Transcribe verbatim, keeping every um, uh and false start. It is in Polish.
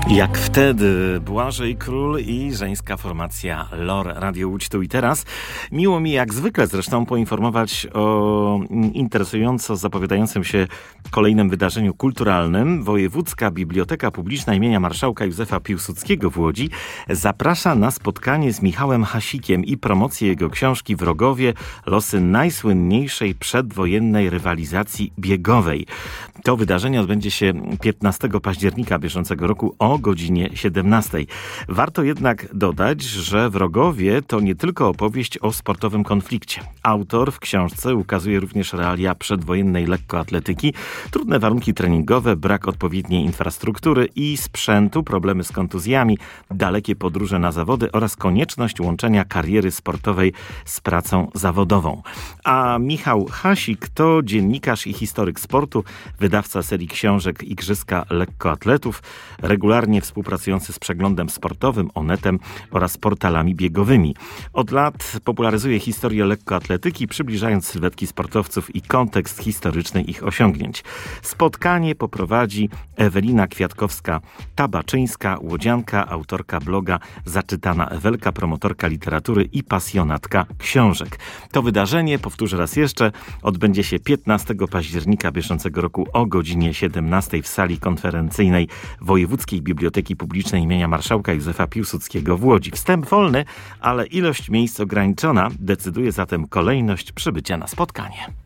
Jak wtedy Błażej Król i żeńska formacja Lor. Radio Łódź tu i teraz. Miło mi jak zwykle zresztą poinformować o interesująco zapowiadającym się kolejnym wydarzeniu kulturalnym. Wojewódzka Biblioteka Publiczna imienia Marszałka Józefa Piłsudskiego w Łodzi zaprasza na spotkanie z Michałem Hasikiem i promocję jego książki Wrogowie. Losy najsłynniejszej przedwojennej rywalizacji biegowej. To wydarzenie odbędzie się piętnastego października bieżącego roku o godzinie siedemnastej. Warto jednak dodać, że Wrogowie to nie tylko opowieść o sportowym konflikcie. Autor w książce ukazuje również realia przedwojennej lekkoatletyki, trudne warunki treningowe, brak odpowiedniej infrastruktury i sprzętu, problemy z kontuzjami, dalekie podróże na zawody oraz konieczność łączenia kariery sportowej z pracą zawodową. A Michał Hasik to dziennikarz i historyk sportu, wydawca serii książek Igrzyska Lekkoatletów, regularnie współpracujący z Przeglądem Sportowym, Onetem oraz portalami biegowymi. Od lat popularyzuje historię lekkoatletyki, przybliżając sylwetki sportowców i kontekst historyczny ich osiągnięć. Spotkanie poprowadzi Ewelina Kwiatkowska-Tabaczyńska, łodzianka, autorka bloga Zaczytana Ewelka, promotorka literatury i pasjonatka książek. To wydarzenie, powtórzę raz jeszcze, odbędzie się piętnastego października bieżącego roku o godzinie siedemnastej w sali konferencyjnej Wojewódzkiej Biblioteki Publicznej imienia Marszałka Józefa Piłsudskiego w Łodzi. Wstęp wolny, ale ilość miejsc ograniczona. Decyduje zatem kolejność przybycia na spotkanie.